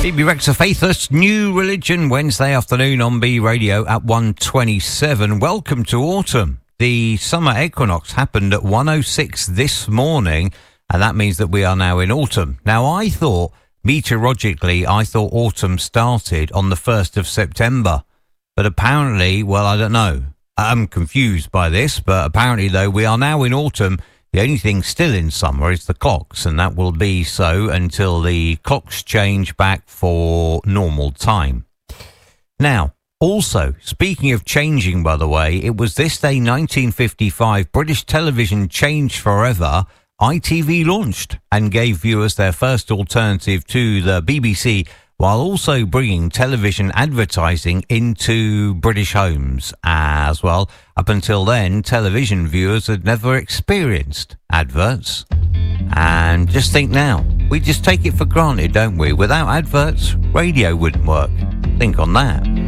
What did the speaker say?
CB Rex of Faithless, New Religion, Wednesday afternoon on B Radio at 1:27. Welcome to autumn. The summer equinox happened at 1:06 this morning, and that means that we are now in autumn. Now, meteorologically, I thought autumn started on the 1st of September. But apparently, well, I don't know. I'm confused by this, but apparently, though, we are now in autumn. The only thing still in summer is the clocks, and that will be so until the clocks change back for normal time. Now, also, speaking of changing, by the way, it was this day, 1955, British television changed forever. ITV launched and gave viewers their first alternative to the BBC, while also bringing television advertising into British homes as well. Up until then, television viewers had never experienced adverts. And just think now, we just take it for granted, don't we? Without adverts, radio wouldn't work. Think on that.